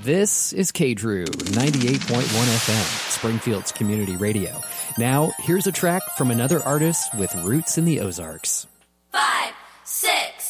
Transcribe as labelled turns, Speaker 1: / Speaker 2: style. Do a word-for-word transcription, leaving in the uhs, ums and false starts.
Speaker 1: This is K D R U ninety-eight point one F M, Springfield's community radio. Now, here's a track from another artist with roots in the Ozarks.
Speaker 2: Five, six.